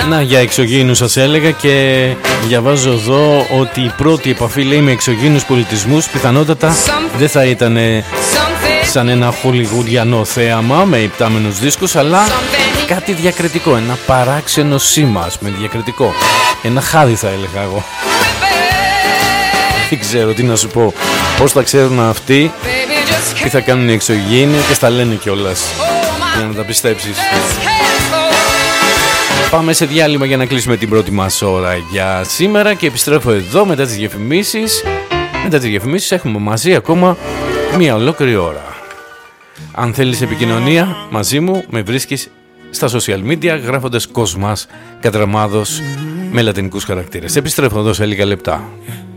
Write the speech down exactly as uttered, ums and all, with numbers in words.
Να, για εξωγήινους σας έλεγα και διαβάζω εδώ ότι η πρώτη επαφή, λέει, με εξωγήινους πολιτισμούς πιθανότατα δεν θα ήταν σαν ένα χολιγουριανό θέαμα με υπτάμενους δίσκους, αλλά κάτι διακριτικό, ένα παράξενο σήμα με διακριτικό, ένα χάδι θα έλεγα εγώ. Δεν ξέρω τι να σου πω, πώς θα ξέρουν αυτοί, τι θα κάνουν οι εξωγήινοι και στα λένε κιόλας για να τα πιστέψεις. Πάμε σε διάλειμμα για να κλείσουμε την πρώτη μας ώρα για σήμερα και επιστρέφω εδώ μετά τις διαφημίσεις. Μετά τις διαφημίσεις έχουμε μαζί ακόμα μία ολόκληρη ώρα. Αν θέλεις επικοινωνία μαζί μου, με βρίσκεις στα social media γράφοντας Κοσμάς Κατραμάδος με λατινικούς χαρακτήρες. Επιστρέφω εδώ σε λίγα λεπτά.